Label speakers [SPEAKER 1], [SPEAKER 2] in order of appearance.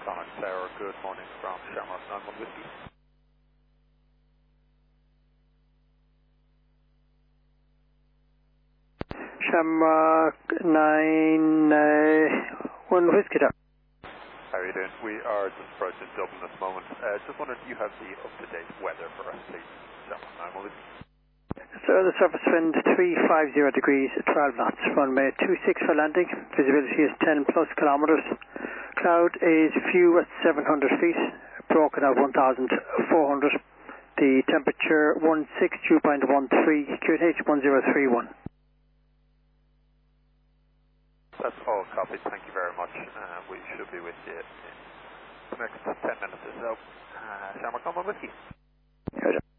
[SPEAKER 1] Connor Tower, good morning from Shamrock 91 Whiskey.
[SPEAKER 2] Shamrock 91 Whiskey Tower.
[SPEAKER 1] How are you doing? We are just approaching Dublin at the moment. Just wondering if you have the up-to-date weather for us, please. Shamrock 91 Whiskey.
[SPEAKER 2] So the surface wind 350 degrees, 12 knots, runway 26 for landing. Visibility is 10 plus kilometers. Cloud is few at 700 feet, broken at 1,400. The temperature 162.13, QNH 1031.
[SPEAKER 1] That's all copied. Thank you very much. We should be with you in the next 10 minutes or so. Shamrock 91 Whiskey.
[SPEAKER 2] Good.